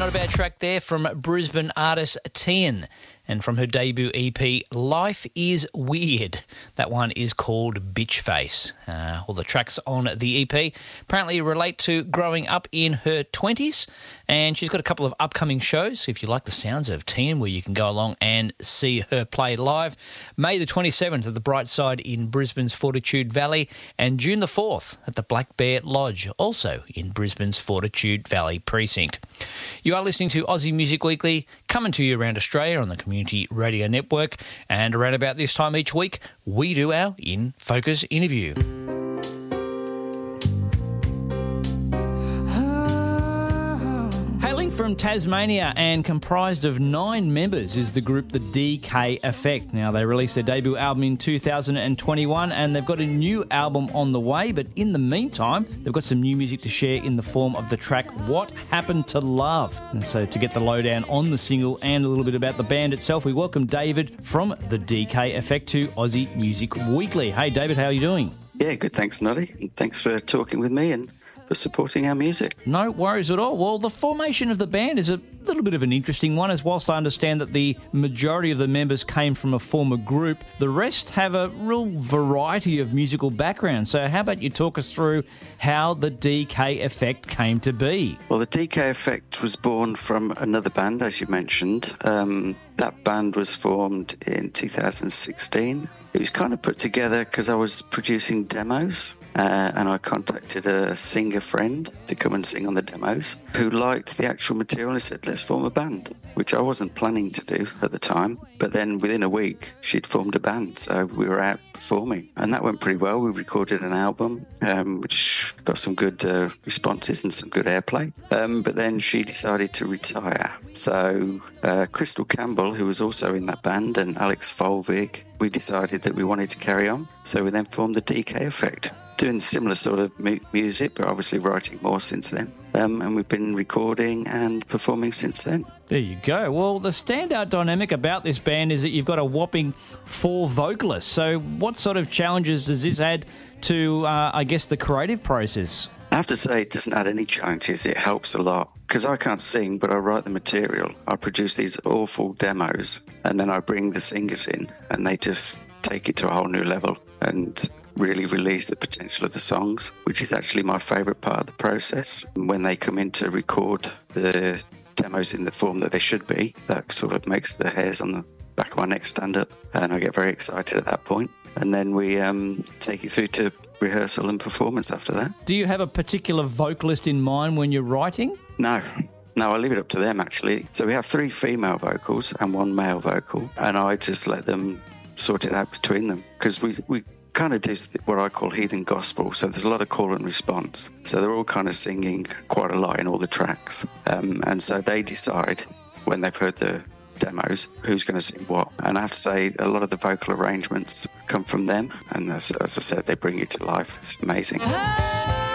not a bad track there from Brisbane artist Tian. And from her debut EP, Life is Weird. That one is called Bitch Face. All the tracks on the EP apparently relate to growing up in her 20s. And she's got a couple of upcoming shows, if you like the sounds of Tian, where you can go along and see her play live. May the 27th at the Bright Side in Brisbane's Fortitude Valley, and June the 4th at the Black Bear Lodge, also in Brisbane's Fortitude Valley precinct. You are listening to Aussie Music Weekly, coming to you around Australia on the Community Radio Network, and around about this time each week, we do our In Focus interview. Hailing from Tasmania and comprised of 9 members is the group The DK Effect. Now, they released their debut album in 2021 and they've got a new album on the way, but in the meantime, they've got some new music to share in the form of the track What Happened to Love. And so to get the lowdown on the single and a little bit about the band itself, we welcome David from The DK Effect to Aussie Music Weekly. Hey, David, how are you doing? Yeah, good, thanks, Noddy. And thanks for talking with me and for supporting our music. No worries at all. Well, the formation of the band is a little bit of an interesting one, as whilst I understand that the majority of the members came from a former group, the rest have a real variety of musical backgrounds. So how about you talk us through how the DK Effect came to be? Well, the DK Effect was born from another band, as you mentioned. That band was formed in 2016. It was kind of put together because I was producing demos. And I contacted a singer friend to come and sing on the demos who liked the actual material and said, let's form a band, which I wasn't planning to do at the time. But then within a week, she'd formed a band, so we were out performing. And that went pretty well. We recorded an album, which got some good responses and some good airplay. But then she decided to retire. So Crystal Campbell, who was also in that band, and Alex Folvig, we decided that we wanted to carry on. So we then formed the DK Effect, doing similar sort of music, but obviously writing more since then. And we've been recording and performing since then. There you go. Well, the standout dynamic about this band is that you've got a whopping 4 vocalists. So what sort of challenges does this add to, I guess, the creative process? I have to say it doesn't add any challenges. It helps a lot because I can't sing, but I write the material. I produce these awful demos and then I bring the singers in and they just take it to a whole new level and really release the potential of the songs, which is actually my favourite part of the process. When they come in to record the demos in the form that they should be, that sort of makes the hairs on the back of my neck stand up and I get very excited at that point. And then we take it through to rehearsal and performance after that. Do you have a particular vocalist in mind when you're writing? No, I leave it up to them actually. So we have 3 female vocals and 1 male vocal, and I just let them sort it out between them because we kind of do what I call heathen gospel, so there's a lot of call and response. So they're all kind of singing quite a lot in all the tracks. And so they decide when they've heard the demos who's going to sing what. And I have to say a lot of the vocal arrangements come from them, and as I said, they bring it to life. It's amazing.